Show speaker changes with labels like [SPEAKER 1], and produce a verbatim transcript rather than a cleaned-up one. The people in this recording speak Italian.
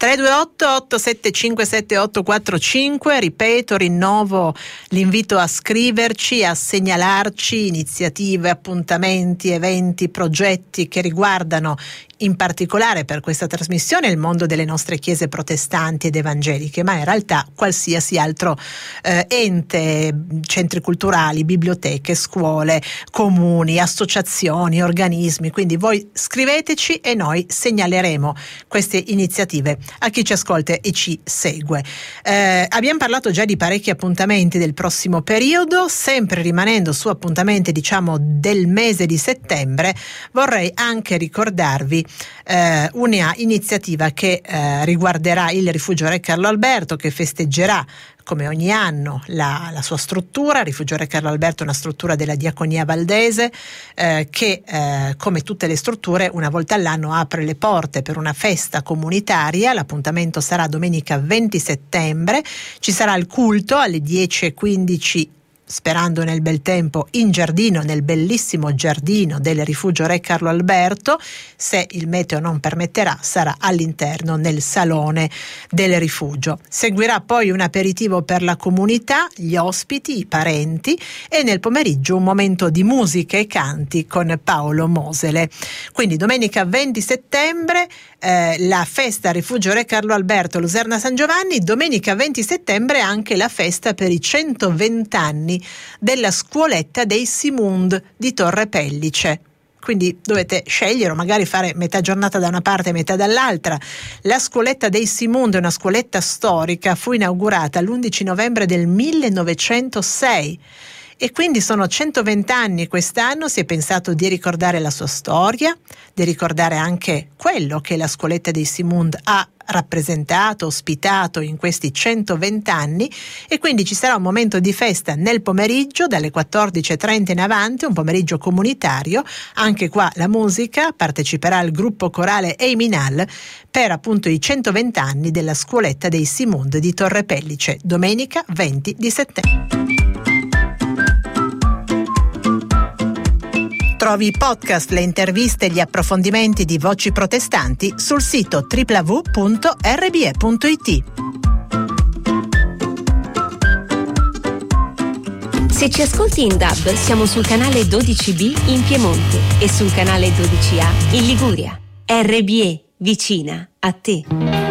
[SPEAKER 1] tre due otto otto sette cinque sette otto quattro cinque, ripeto, rinnovo l'invito a scriverci, a segnalarci iniziative, appuntamenti, eventi, progetti che riguardano in particolare per questa trasmissione il mondo delle nostre chiese protestanti ed evangeliche, ma in realtà qualsiasi altro eh, ente, centri culturali, biblioteche, scuole, comuni, associazioni, organismi. Quindi voi scriveteci e noi segnaleremo queste iniziative a chi ci ascolta e ci segue. Eh, abbiamo parlato già di parecchi appuntamenti del prossimo periodo, sempre rimanendo su appuntamenti diciamo del mese di settembre. Vorrei anche ricordarvi Eh, una iniziativa che eh, riguarderà il Rifugio Re Carlo Alberto, che festeggerà come ogni anno la, la sua struttura. Rifugio Re Carlo Alberto è una struttura della Diaconia Valdese eh, che eh, come tutte le strutture una volta all'anno apre le porte per una festa comunitaria. L'appuntamento sarà domenica venti settembre, ci sarà il culto alle dieci e quindici, sperando nel bel tempo, in giardino, nel bellissimo giardino del Rifugio Re Carlo Alberto. Se il meteo non permetterà, sarà all'interno nel salone del rifugio. Seguirà poi un aperitivo per la comunità, gli ospiti, i parenti, e nel pomeriggio un momento di musica e canti con Paolo Mosele. Quindi domenica venti settembre eh, la festa Rifugio Re Carlo Alberto Luserna San Giovanni, domenica venti settembre anche la festa per i centoventi anni della scuoletta dei Simund di Torre Pellice. Quindi dovete scegliere o magari fare metà giornata da una parte e metà dall'altra. La scuoletta dei Simund è una scuoletta storica, fu inaugurata l'undici novembre del millenovecentosei e quindi sono centoventi anni quest'anno. Si è pensato di ricordare la sua storia, di ricordare anche quello che la scuoletta dei Simund ha rappresentato, ospitato in questi centoventi anni, e quindi ci sarà un momento di festa nel pomeriggio dalle quattordici e trenta in avanti, un pomeriggio comunitario. Anche qua la musica, parteciperà il gruppo corale Eiminal per appunto i centoventi anni della scuoletta dei Simund di Torre Pellice, domenica venti di settembre. Trovi i podcast, le interviste e gli approfondimenti di Voci Protestanti sul sito w w w punto r b e punto i t.
[SPEAKER 2] Se ci ascolti in D A B, siamo sul canale dodici B in Piemonte e sul canale dodici A in Liguria. R B E, vicina a te.